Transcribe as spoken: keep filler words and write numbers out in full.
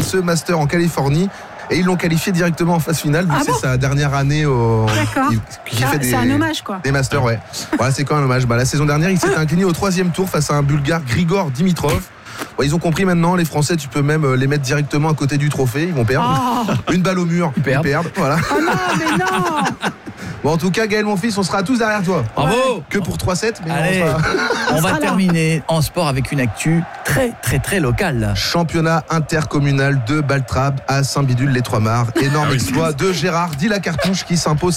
ce Master en Californie. Et ils l'ont qualifié directement en phase finale, vu Ah que bon c'est sa dernière année au. D'accord. Il, il Ça, fait des, c'est un hommage, quoi. Des Masters, ouais. Voilà, c'est quand même un hommage. Bah, la saison dernière, il s'était incliné au troisième tour face à un Bulgare, Grigor Dimitrov. Bon, ils ont compris maintenant, les Français, tu peux même les mettre directement à côté du trophée, ils vont perdre. Oh. Une balle au mur, Ils perdent. ils perdent. Voilà. Oh non, mais non. Bon, en tout cas, Gaël, mon fils, on sera tous derrière toi. Bravo. Que pour trois sept, mais Allez, on sera... on sera va là. terminer en sport avec une actu très très très locale. Championnat intercommunal de Baltrab à Saint-Bidule-les-Trois-Mars. Énorme exploit de Gérard dit la Cartouche qui s'impose